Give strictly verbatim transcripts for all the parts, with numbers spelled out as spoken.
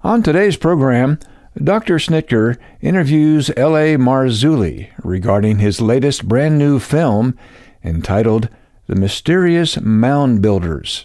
On today's program, Doctor Snitker interviews L A. Marzulli regarding his latest brand new film entitled The Mysterious Mound Builders.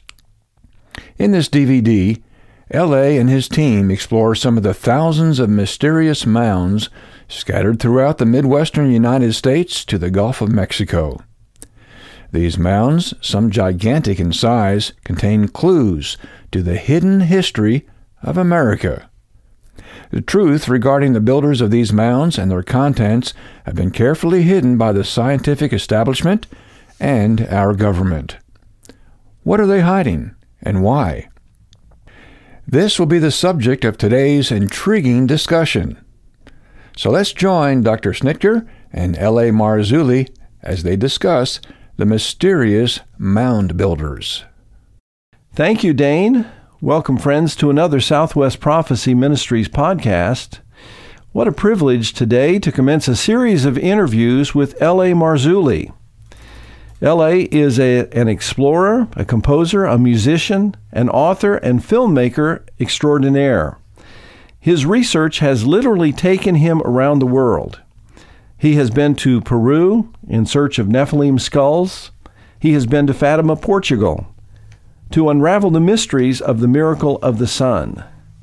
In this D V D, L A and his team explore some of the thousands of mysterious mounds scattered throughout the Midwestern United States to the Gulf of Mexico. These mounds, some gigantic in size, contain clues to the hidden history of America. The truth regarding the builders of these mounds and their contents have been carefully hidden by the scientific establishment and our government. What are they hiding, and why? This will be the subject of today's intriguing discussion. So let's join Doctor Snitker and L A. Marzulli as they discuss the mysterious mound builders. Thank you, Dane. Welcome, friends, to another Southwest Prophecy Ministries podcast. What a privilege today to commence a series of interviews with L A. Marzulli. L A is a, an explorer, a composer, a musician, an author, and filmmaker extraordinaire. His research has literally taken him around the world. He has been to Peru in search of Nephilim skulls. He has been to Fatima, Portugal, to unravel the mysteries of the miracle of the sun.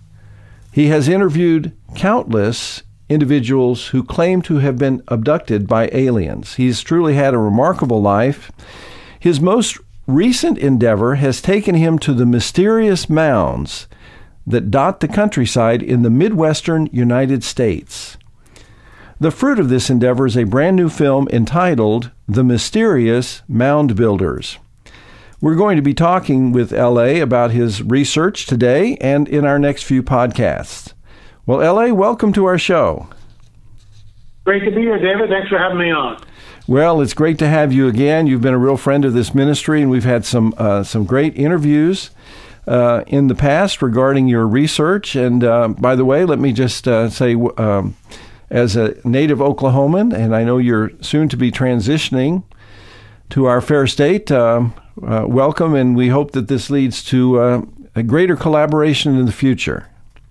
He has interviewed countless individuals who claim to have been abducted by aliens. He's truly had a remarkable life. His most recent endeavor has taken him to the mysterious mounds that dot the countryside in the Midwestern United States. The fruit of this endeavor is a brand new film entitled The Mysterious Mound Builders. We're going to be talking with L A about his research today and in our next few podcasts. Well, L A, welcome to our show. Great to be here, David. Thanks for having me on. Well, it's great to have you again. You've been a real friend of this ministry, and we've had some uh, some great interviews uh, in the past regarding your research. And uh, by the way, let me just uh, say, um, as a native Oklahoman, and I know you're soon to be transitioning to our fair state, uh, uh, welcome, and we hope that this leads to uh, a greater collaboration in the future.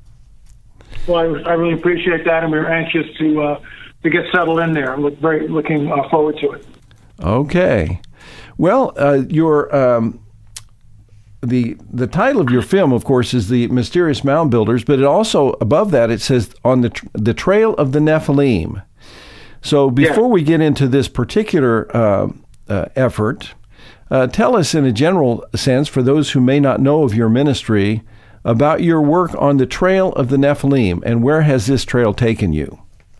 Well, I, I really appreciate that, and we're anxious to uh, to get settled in there. Look very looking uh, forward to it. Okay, well, uh, your um, the the title of your film, of course, is The Mysterious Mound Builders, but it also above that it says on the tr- the Trail of the Nephilim. So before yeah. we get into this particular uh, uh, effort, uh, tell us in a general sense, for those who may not know of your ministry, about your work on the Trail of the Nephilim, and where has this trail taken you?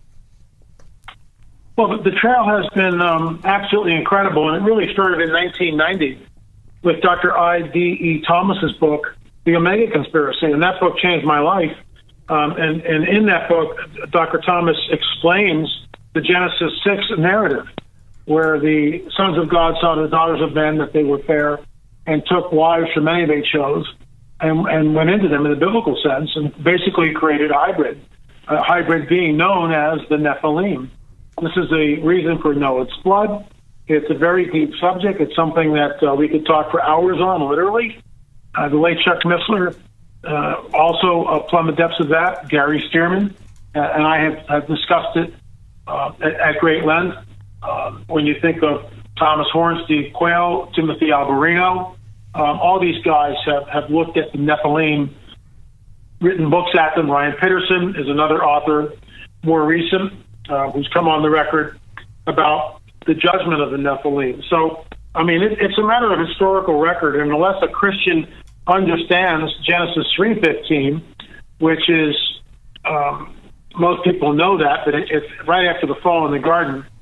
Well, the trail has been um, absolutely incredible, and it really started in nineteen ninety with Doctor I D E Thomas's book, The Omega Conspiracy, and that book changed my life. Um, and, and in that book, Doctor Thomas explains the Genesis six narrative, where the sons of God saw the daughters of men that they were fair and took wives from any they chose, And, and went into them in the biblical sense and basically created a hybrid, a hybrid being known as the Nephilim. This is the reason for Noah's flood. It's a very deep subject. It's something that uh, we could talk for hours on, literally. Uh, the late Chuck Missler uh, also uh, plumbed the depths of that, Gary Stearman, uh, and I have, have discussed it uh, at, at great length. Uh, when you think of Thomas Horn, Steve Quayle, Timothy Alberino, Um, all these guys have, have looked at the Nephilim, written books at them. Ryan Pitterson is another author, more recent, uh, who's come on the record about the judgment of the Nephilim. So, I mean, it, it's a matter of historical record, and unless a Christian understands Genesis three fifteen, which is, um, most people know that, but it, it's right after the fall in the garden,